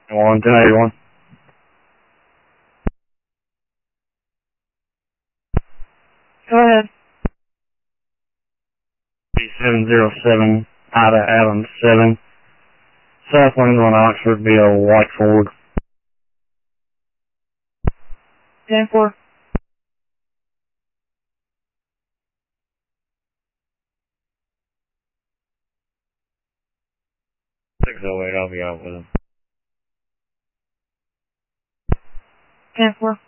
1081. Go ahead. B707, Ida Adams 7. Southwind 1 Oxford, be a white Ford. 10-4. 608, I'll be out with him. 10-4.